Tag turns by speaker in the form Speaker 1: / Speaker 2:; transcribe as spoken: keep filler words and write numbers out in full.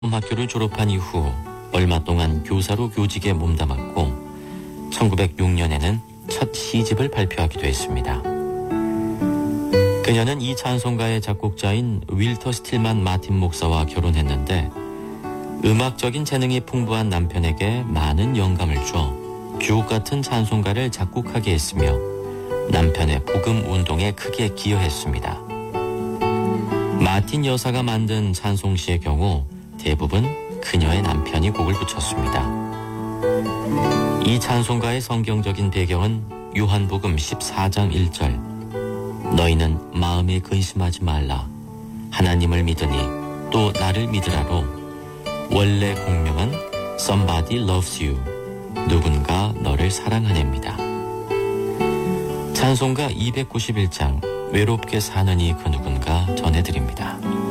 Speaker 1: 학교를 졸업한 이후 얼마 동안 교사로 교직에 몸담았고 천구백육 년에는 첫 시집을 발표하기도 했습니다. 그녀는 이 찬송가의 작곡자인 윌터 스틸만 마틴 목사와 결혼했는데 음악적인 재능이 풍부한 남편에게 많은 영감을 줘 주옥 같은 찬송가를 작곡하게 했으며 남편의 복음 운동에 크게 기여했습니다. 마틴 여사가 만든 찬송시의 경우 대부분 그녀의 남편이 곡을 붙였습니다. 이 찬송가의 성경적인 배경은 요한복음 십사 장 일 절 너희는 마음에 근심하지 말라 하나님을 믿으니 또 나를 믿으라로 원래 공명은 Somebody loves you 누군가 너를 사랑하냅니다. 찬송가 이백구십일 장 외롭게 사느니 그 누군가 전해드립니다.